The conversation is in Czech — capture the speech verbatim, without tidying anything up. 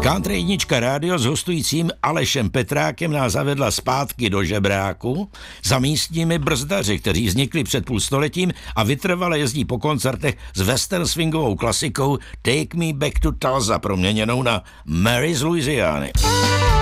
Country jednička rádio s hostujícím Alešem Petrákem nás zavedla zpátky do žebráku za místními brzdaři, kteří vznikli před půlstoletím a vytrvale jezdí po koncertech s western swingovou klasikou Take Me Back to Tulsa, proměněnou na Mary z Louisiany.